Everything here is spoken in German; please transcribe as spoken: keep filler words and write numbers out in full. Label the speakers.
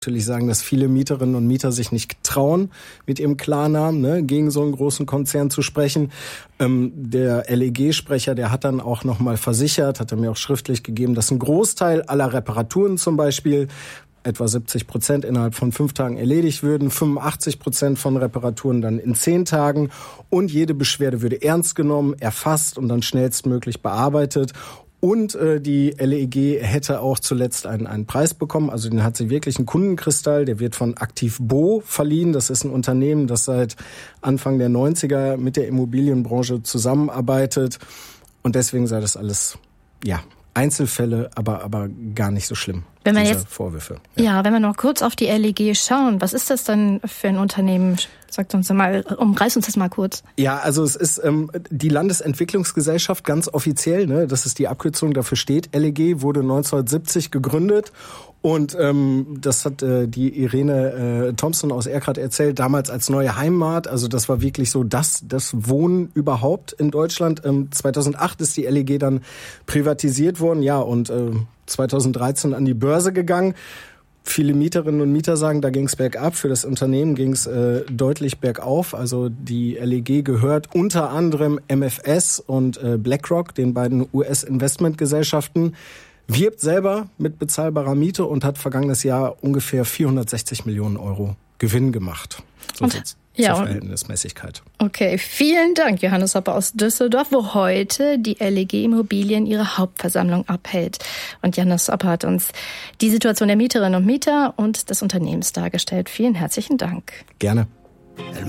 Speaker 1: Natürlich sagen, dass viele Mieterinnen und Mieter sich nicht trauen, mit ihrem Klarnamen ne, gegen so einen großen Konzern zu sprechen. Ähm, der L E G-Sprecher, der hat dann auch nochmal versichert, hat er mir auch schriftlich gegeben, dass ein Großteil aller Reparaturen zum Beispiel, etwa siebzig Prozent innerhalb von fünf Tagen erledigt würden, fünfundachtzig Prozent von Reparaturen dann in zehn Tagen und jede Beschwerde würde ernst genommen, erfasst und dann schnellstmöglich bearbeitet. Und äh, die L E G hätte auch zuletzt einen, einen Preis bekommen. Also den hat sie wirklich, einen Kundenkristall. Der wird von Aktivbo verliehen. Das ist ein Unternehmen, das seit Anfang der neunziger mit der Immobilienbranche zusammenarbeitet. Und deswegen sei das alles, ja, Einzelfälle, aber aber gar nicht so schlimm.
Speaker 2: Wenn man
Speaker 1: diese
Speaker 2: jetzt,
Speaker 1: Vorwürfe.
Speaker 2: Ja. ja, wenn wir noch kurz auf die L E G schauen, was ist das denn für ein Unternehmen? Sagt uns mal, umreiß uns das mal kurz.
Speaker 1: Ja, also es ist ähm, die Landesentwicklungsgesellschaft ganz offiziell, ne, das ist die Abkürzung, dafür steht. L E G wurde neunzehnhundertsiebzig gegründet. Und ähm, das hat äh, die Irene äh, Thompson aus Erkrath erzählt, damals als neue Heimat. Also das war wirklich so das das Wohnen überhaupt in Deutschland. Ähm, zweitausendacht ist die L E G dann privatisiert worden, ja, und äh, zweitausenddreizehn an die Börse gegangen. Viele Mieterinnen und Mieter sagen, da ging es bergab. Für das Unternehmen ging es äh, deutlich bergauf. Also die L E G gehört unter anderem M F S und äh, BlackRock, den beiden U S-Investmentgesellschaften. Wirbt selber mit bezahlbarer Miete und hat vergangenes Jahr ungefähr vierhundertsechzig Millionen Euro Gewinn gemacht. So
Speaker 2: und,
Speaker 1: zur
Speaker 2: ja,
Speaker 1: Verhältnismäßigkeit.
Speaker 2: Okay, vielen Dank, Johannes Hoppe aus Düsseldorf, wo heute die L E G Immobilien ihre Hauptversammlung abhält. Und Johannes Hoppe hat uns die Situation der Mieterinnen und Mieter und des Unternehmens dargestellt. Vielen herzlichen Dank.
Speaker 1: Gerne.